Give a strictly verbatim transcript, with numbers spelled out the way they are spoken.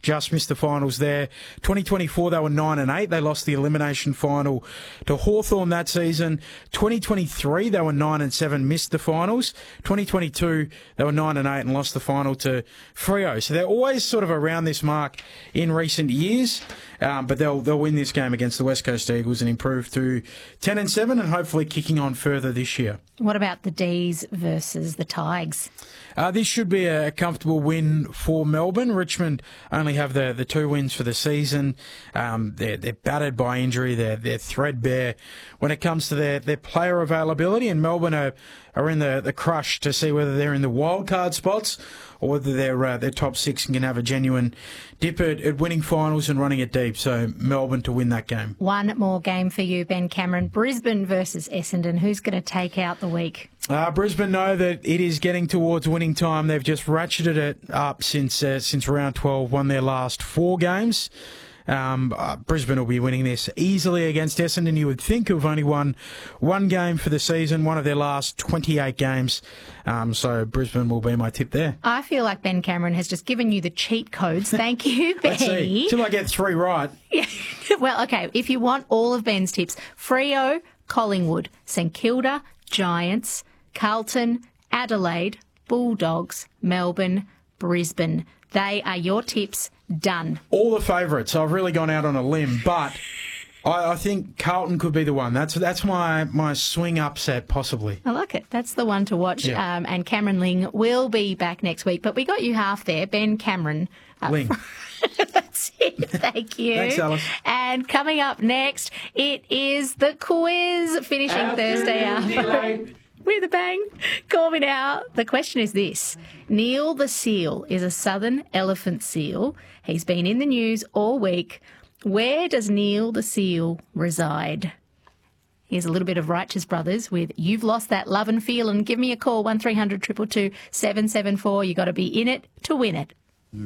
just missed the finals there. twenty twenty-four, they were nine and eight. They lost the elimination final to Hawthorn that season. twenty twenty-three, they were nine and seven, missed the finals. twenty twenty-two, they were nine and eight and lost the final to Freo. So they're always sort of around this mark in recent years, um, but they'll they'll win this game against the West Coast Eagles and improve to ten and seven, and hopefully kicking on further this year. What about the D's versus the Tigers? Uh, this should be a comfortable win for Melbourne. Richmond only have the, the two wins for the season. Um, they're, they're battered by injury. They're, they're threadbare when it comes to their, their player availability. And Melbourne are, are in the, the crush to see whether they're in the wild card spots or whether they're, uh, they're top six and can have a genuine dip at, at winning finals and running it deep. So Melbourne to win that game. One more game for you, Ben Cameron. Brisbane versus Essendon. Who's going to take out the week? Uh, Brisbane know that it is getting towards winning time. They've just ratcheted it up since uh, since round twelve, won their last four games. Um, uh, Brisbane will be winning this easily against Essendon. You would think of only won one game for the season, one of their last twenty-eight games. Um, so Brisbane will be my tip there. I feel like Ben Cameron has just given you the cheat codes. Thank you, Ben. Let's see. Till I get three right. Yeah. Well, okay. If you want all of Ben's tips, Freo, Collingwood, St Kilda, Giants, Carlton, Adelaide, Bulldogs, Melbourne, Brisbane. They are your tips. Done. All the favourites. I've really gone out on a limb, but I, I think Carlton could be the one. That's that's my, my swing upset, possibly. I like it. That's the one to watch. Yeah. Um, and Cameron Ling will be back next week. But we got you half there. Ben Cameron. Uh, Ling. That's it. Thank you. Thanks, Alice. And coming up next, it is the quiz finishing After Thursday hour. With a bang. Call me now. The question is this. Neil the seal is a southern elephant seal. He's been in the news all week. Where does Neil the seal reside? Here's a little bit of Righteous Brothers with You've Lost That Love and Feel. And give me a call, one three hundred two two two seven seven four. You've got to be in it to win it.